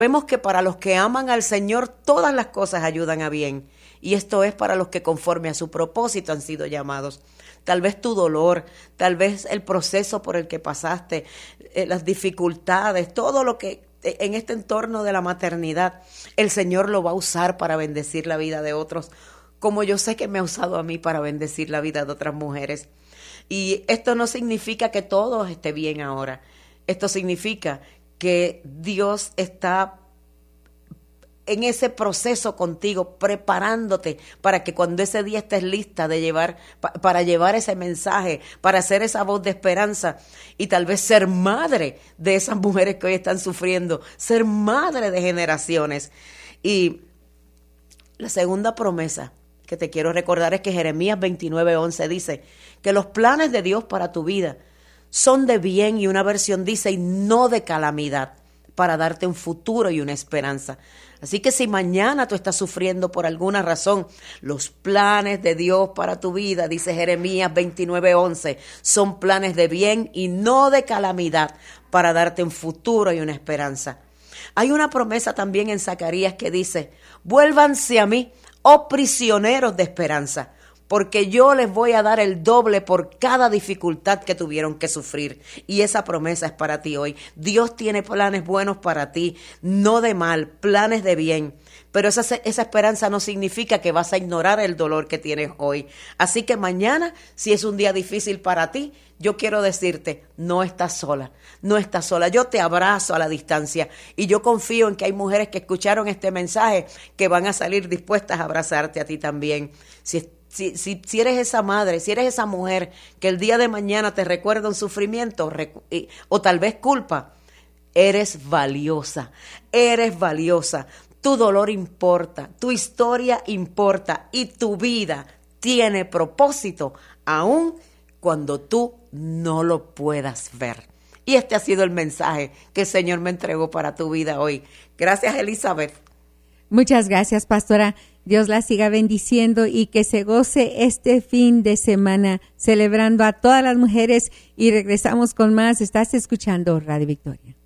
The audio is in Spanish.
Vemos que para los que aman al Señor, todas las cosas ayudan a bien. Y esto es para los que conforme a su propósito han sido llamados. Tal vez tu dolor, tal vez el proceso por el que pasaste, las dificultades, todo lo que en este entorno de la maternidad, el Señor lo va a usar para bendecir la vida de otros, como yo sé que me ha usado a mí para bendecir la vida de otras mujeres. Y esto no significa que todo esté bien ahora. Esto significa que Dios está en ese proceso contigo, preparándote para que cuando ese día estés lista de llevar, para llevar ese mensaje, para ser esa voz de esperanza y tal vez ser madre de esas mujeres que hoy están sufriendo, ser madre de generaciones. Y la segunda promesa que te quiero recordar es que Jeremías 29:11 dice que los planes de Dios para tu vida son de bien, y una versión dice, y no de calamidad, para darte un futuro y una esperanza. Así que si mañana tú estás sufriendo por alguna razón, los planes de Dios para tu vida, dice Jeremías 29:11, son planes de bien y no de calamidad, para darte un futuro y una esperanza. Hay una promesa también en Zacarías que dice, vuélvanse a mí, oh prisioneros de esperanza, porque yo les voy a dar el doble por cada dificultad que tuvieron que sufrir. Y esa promesa es para ti hoy. Dios tiene planes buenos para ti, no de mal, planes de bien. Pero esa esperanza no significa que vas a ignorar el dolor que tienes hoy. Así que mañana, si es un día difícil para ti, yo quiero decirte, no estás sola, no estás sola. Yo te abrazo a la distancia y yo confío en que hay mujeres que escucharon este mensaje que van a salir dispuestas a abrazarte a ti también. Si eres esa madre, si eres esa mujer que el día de mañana te recuerda un sufrimiento o tal vez culpa, eres valiosa, eres valiosa. Tu dolor importa, tu historia importa y tu vida tiene propósito aún cuando tú no lo puedas ver. Y este ha sido el mensaje que el Señor me entregó para tu vida hoy. Gracias, Elizabeth. Muchas gracias, pastora. Dios la siga bendiciendo y que se goce este fin de semana celebrando a todas las mujeres, y regresamos con más. Estás escuchando Radio Victoria.